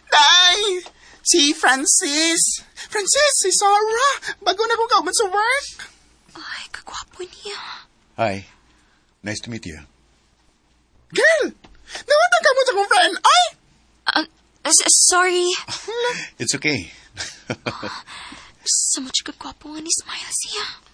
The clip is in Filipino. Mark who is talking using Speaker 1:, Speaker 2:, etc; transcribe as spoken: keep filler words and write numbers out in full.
Speaker 1: Day! Si Francis! Francis, si Sarah! Bago na kong kauban sa work!
Speaker 2: Ay, kagwapo niya.
Speaker 3: Hi. Nice to meet you.
Speaker 1: Girl! Nawatan ka mo sa kong friend! Ay!
Speaker 2: Uh, s- sorry.
Speaker 3: It's okay.
Speaker 2: Sa mo kagwapo nga ni Smile siya.